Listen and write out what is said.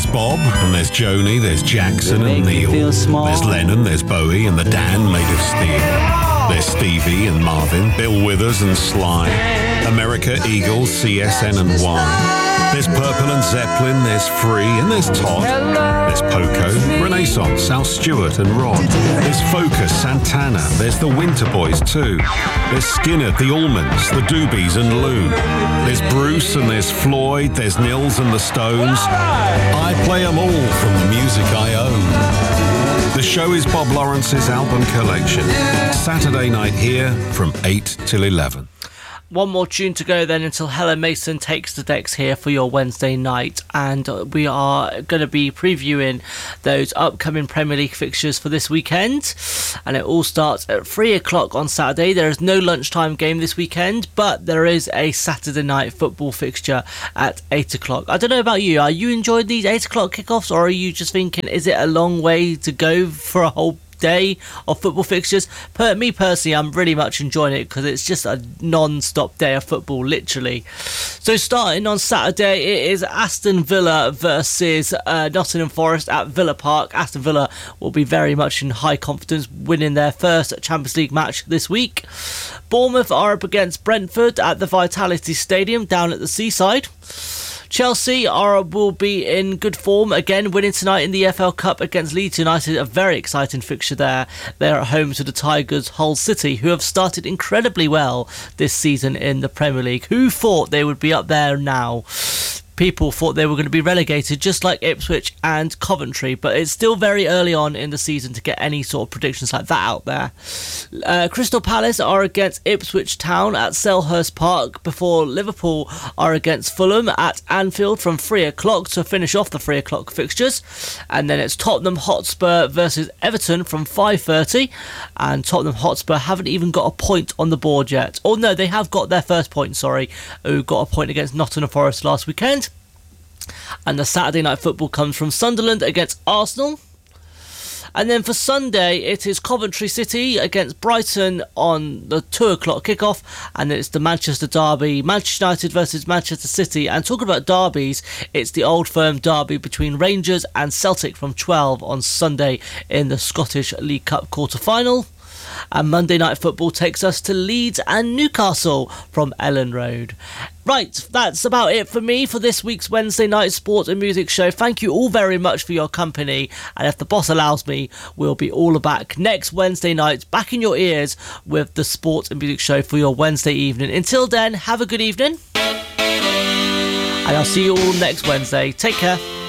There's Bob, and there's Joni, there's Jackson and Neil. There's Lennon, there's Bowie, and the Dan made of steel. There's Stevie and Marvin, Bill Withers and Sly, America, Eagles, CSN and One. There's Purple and Zeppelin, there's Free, and there's Todd. There's Poco, Renaissance, Al Stewart and Rod. There's Focus, Santana, there's the Winter Boys too. There's Skinner, the Allmans, the Doobies and Loon. There's Bruce and there's Floyd, there's Nils and the Stones. I play them all from the music I own. The show is Bob Lawrence's album collection. Saturday night here from 8 till 11. One more tune to go then until Helen Mason takes the decks here for your Wednesday night, and we are going to be previewing those upcoming Premier League fixtures for this weekend, and it all starts at 3 o'clock on Saturday. There is no lunchtime game this weekend, but there is a Saturday night football fixture at 8 o'clock. I don't know about you, are you enjoying these 8 o'clock kickoffs, or are you just thinking, is it a long way to go for a whole day of football fixtures? Me personally, I'm really much enjoying it because it's just a non-stop day of football, literally. So starting on Saturday, it is Aston Villa versus Nottingham Forest at Villa Park. Aston Villa will be very much in high confidence, winning their first Champions League match this week. Bournemouth are up against Brentford at the Vitality Stadium down at the seaside. Chelsea will be in good form again, winning tonight in the FL Cup against Leeds United. A very exciting fixture there. They're at home to the Tigers Hull City, who have started incredibly well this season in the Premier League. Who thought they would be up there now? People thought they were going to be relegated, just like Ipswich and Coventry, but it's still very early on in the season to get any sort of predictions like that out there. Crystal Palace are against Ipswich Town at Selhurst Park, before Liverpool are against Fulham at Anfield from 3 o'clock to finish off the 3 o'clock fixtures. And then it's Tottenham Hotspur versus Everton from 5:30, and Tottenham Hotspur haven't even got a point on the board yet. Oh no, they have got their first point, who got a point against Nottingham Forest last weekend. And the Saturday night football comes from Sunderland against Arsenal. And then for Sunday, it is Coventry City against Brighton on the 2 o'clock kickoff. And it's the Manchester derby, Manchester United versus Manchester City. And talking about derbies, it's the Old Firm derby between Rangers and Celtic from 12 on Sunday in the Scottish League Cup quarter-final. And Monday Night Football takes us to Leeds and Newcastle from Ellen Road. Right, that's about it for me for this week's Wednesday Night Sport and Music Show. Thank you all very much for your company, and if the boss allows me, we'll be all back next Wednesday night, back in your ears with the Sport and Music Show for your Wednesday evening. Until then, have a good evening, and I'll see you all next Wednesday. Take care.